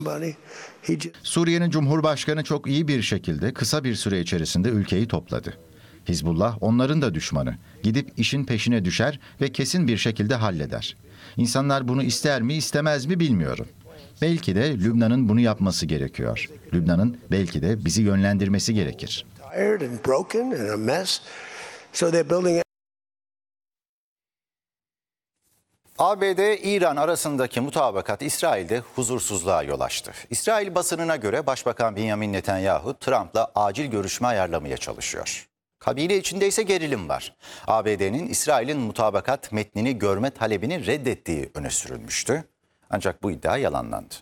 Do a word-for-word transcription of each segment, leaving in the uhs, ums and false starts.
Suriye'nin Cumhurbaşkanı çok iyi bir şekilde kısa bir süre içerisinde ülkeyi topladı. Hizbullah onların da düşmanı. Gidip işin peşine düşer ve kesin bir şekilde halleder. İnsanlar bunu ister mi istemez mi bilmiyorum. Belki de Lübnan'ın bunu yapması gerekiyor. Lübnan'ın belki de bizi yönlendirmesi gerekir. A B D-İran arasındaki mutabakat İsrail'de huzursuzluğa yol açtı. İsrail basınına göre Başbakan Benjamin Netanyahu Trump'la acil görüşme ayarlamaya çalışıyor. Kabine içinde ise gerilim var. A B D'nin İsrail'in mutabakat metnini görme talebini reddettiği öne sürülmüştü. Ancak bu iddia yalanlandı.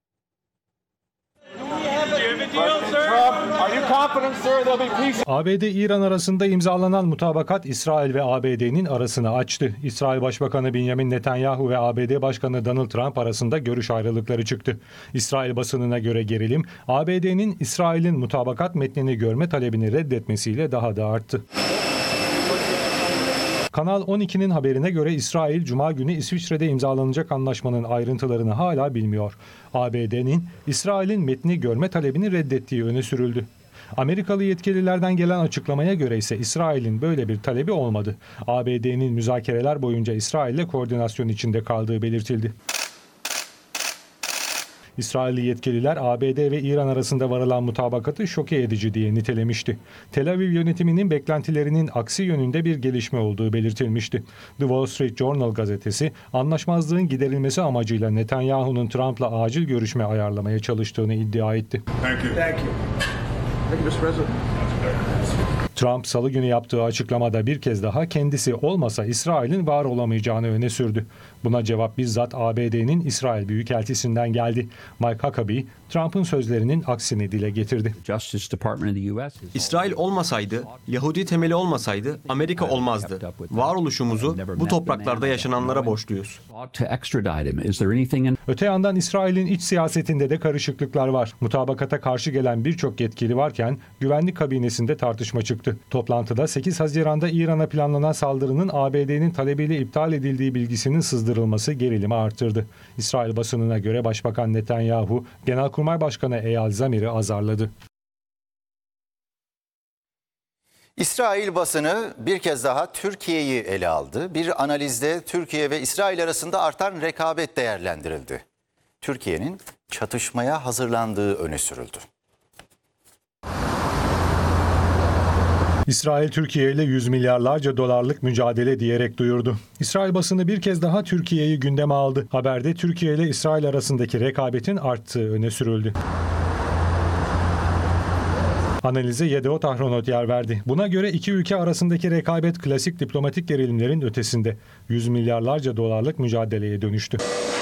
A B D-İran arasında imzalanan mutabakat İsrail ve A B D'nin arasını açtı. İsrail Başbakanı Benjamin Netanyahu ve A B D Başkanı Donald Trump arasında görüş ayrılıkları çıktı. İsrail basınına göre gerilim, A B D'nin İsrail'in mutabakat metnini görme talebini reddetmesiyle daha da arttı. Kanal on iki'nin haberine göre İsrail, Cuma günü İsviçre'de imzalanacak anlaşmanın ayrıntılarını hala bilmiyor. A B D'nin İsrail'in metni görme talebini reddettiği öne sürüldü. Amerikalı yetkililerden gelen açıklamaya göre ise İsrail'in böyle bir talebi olmadı. A B D'nin müzakereler boyunca İsrail'le koordinasyon içinde kaldığı belirtildi. İsrailli yetkililer A B D ve İran arasında varılan mutabakatı şoke edici diye nitelemişti. Tel Aviv yönetiminin beklentilerinin aksi yönünde bir gelişme olduğu belirtilmişti. The Wall Street Journal gazetesi anlaşmazlığın giderilmesi amacıyla Netanyahu'nun Trump'la acil görüşme ayarlamaya çalıştığını iddia etti. Thank you. Thank you. Thank you, mister President. Trump salı günü yaptığı açıklamada bir kez daha kendisi olmasa İsrail'in var olamayacağını öne sürdü. Buna cevap bizzat A B D'nin İsrail Büyükelçisi'nden geldi. Mike Huckabee, Trump'ın sözlerinin aksini dile getirdi. İsrail olmasaydı, Yahudi temeli olmasaydı Amerika olmazdı. Varoluşumuzu bu topraklarda yaşananlara borçluyuz. Öte yandan İsrail'in iç siyasetinde de karışıklıklar var. Mutabakata karşı gelen birçok yetkili varken güvenlik kabinesinde tartışma çıktı. Toplantıda sekiz Haziran'da İran'a planlanan saldırının A B D'nin talebiyle iptal edildiği bilgisinin sızdırılması gerilimi arttırdı. İsrail basınına göre Başbakan Netanyahu, Genelkurmay Başkanı Eyal Zamir'i azarladı. İsrail basını bir kez daha Türkiye'yi ele aldı. Bir analizde Türkiye ve İsrail arasında artan rekabet değerlendirildi. Türkiye'nin çatışmaya hazırlandığı öne sürüldü. İsrail Türkiye ile yüz milyarlarca dolarlık mücadele diyerek duyurdu. İsrail basını bir kez daha Türkiye'yi gündeme aldı. Haberde Türkiye ile İsrail arasındaki rekabetin arttığı öne sürüldü. Analize Yedeot Ahronot yer verdi. Buna göre iki ülke arasındaki rekabet klasik diplomatik gerilimlerin ötesinde yüz milyarlarca dolarlık mücadeleye dönüştü.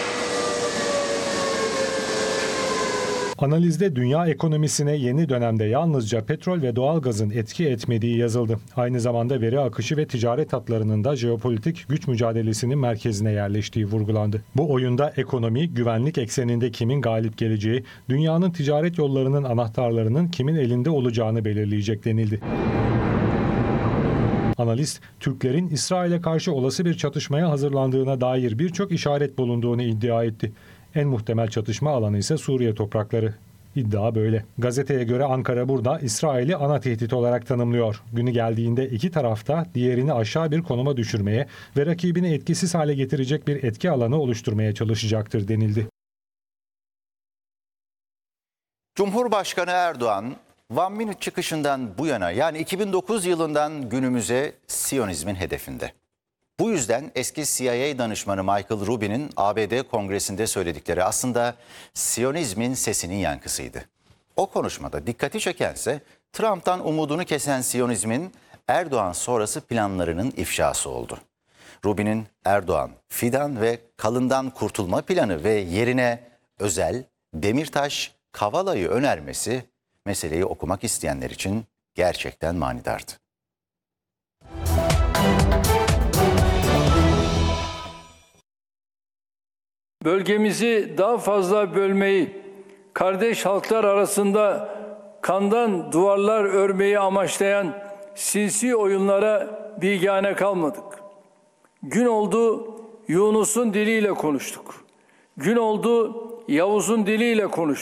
Analizde dünya ekonomisine yeni dönemde yalnızca petrol ve doğalgazın etki etmediği yazıldı. Aynı zamanda veri akışı ve ticaret hatlarının da jeopolitik güç mücadelesinin merkezine yerleştiği vurgulandı. Bu oyunda ekonomi, güvenlik ekseninde kimin galip geleceği, dünyanın ticaret yollarının anahtarlarının kimin elinde olacağını belirleyecek denildi. Analist, Türklerin İsrail'e karşı olası bir çatışmaya hazırlandığına dair birçok işaret bulunduğunu iddia etti. En muhtemel çatışma alanı ise Suriye toprakları. İddia böyle. Gazeteye göre Ankara burada İsrail'i ana tehdit olarak tanımlıyor. Günü geldiğinde iki tarafta diğerini aşağı bir konuma düşürmeye ve rakibini etkisiz hale getirecek bir etki alanı oluşturmaya çalışacaktır denildi. Cumhurbaşkanı Erdoğan, One Minute çıkışından bu yana yani iki bin dokuz yılından günümüze Siyonizmin hedefinde. Bu yüzden eski C I A danışmanı Michael Rubin'in A B D Kongresi'nde söyledikleri aslında Siyonizmin sesinin yankısıydı. O konuşmada dikkati çekense Trump'tan umudunu kesen Siyonizmin Erdoğan sonrası planlarının ifşası oldu. Rubin'in Erdoğan, fidan ve kalından kurtulma planı ve yerine Özel, Demirtaş, Kavala'yı önermesi meseleyi okumak isteyenler için gerçekten manidardı. Bölgemizi daha fazla bölmeyi, kardeş halklar arasında kandan duvarlar örmeyi amaçlayan sinsi oyunlara bigane kalmadık. Gün oldu Yunus'un diliyle konuştuk. Gün oldu Yavuz'un diliyle konuştuk.